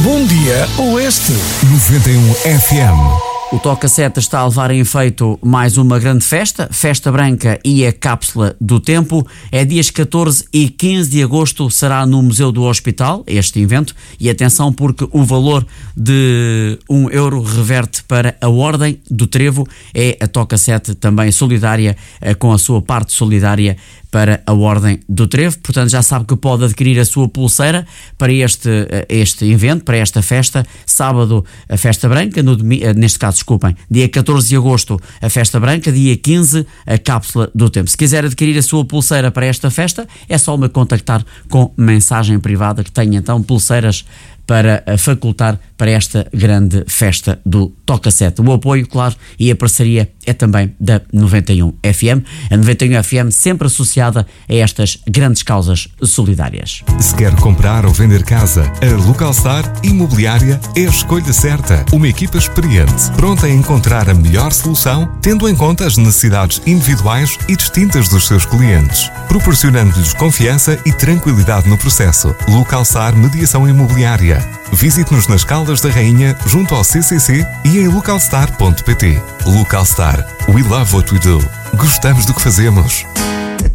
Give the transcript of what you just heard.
Bom Dia Oeste 91 FM. O Toca 7 está a levar em efeito mais uma grande festa, Festa Branca e a Cápsula do Tempo. É dias 14 e 15 de agosto, será no Museu do Hospital, este evento. E atenção, porque o valor de €1 reverte para a Ordem do Trevo. É a Toca 7 também solidária, com a sua parte solidária para a Ordem do Trevo. Portanto, já sabe que pode adquirir a sua pulseira para este evento, para esta festa. Sábado, a Festa Branca, neste caso, desculpem, dia 14 de agosto, a Festa Branca, dia 15, a Cápsula do Tempo. Se quiser adquirir a sua pulseira para esta festa, é só me contactar com mensagem privada, que tenho então pulseiras para facultar para esta grande festa do Toca 7. O apoio, claro, e a parceria é também da 91 FM. A 91 FM sempre associada a estas grandes causas solidárias. Se quer comprar ou vender casa, a Localstar Imobiliária é a escolha certa. Uma equipa experiente, pronta a encontrar a melhor solução, tendo em conta as necessidades individuais e distintas dos seus clientes, proporcionando-lhes confiança e tranquilidade no processo. Localstar Mediação Imobiliária. Visite-nos nas Caldas da Rainha, junto ao CCC e em localstar.pt. Localstar. We love what we do. Gostamos do que fazemos.